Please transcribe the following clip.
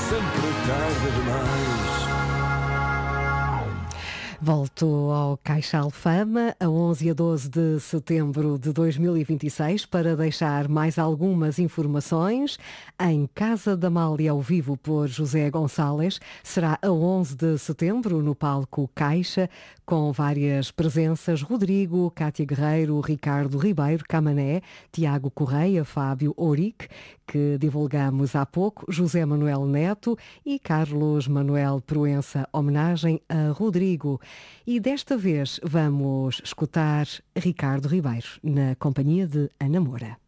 sempre tarde demais. Volto ao Caixa Alfama a 11 e a 12 de setembro de 2026 para deixar mais algumas informações. Em Casa da Amália ao vivo por José Gonçalves será a 11 de setembro no palco Caixa com várias presenças: Rodrigo, Cátia Guerreiro, Ricardo Ribeiro, Camané, Tiago Correia, Fábio Ourique, que divulgamos há pouco, José Manuel Neto e Carlos Manuel Proença, homenagem a Rodrigo. E desta vez vamos escutar Ricardo Ribeiro, na companhia de Ana Moura.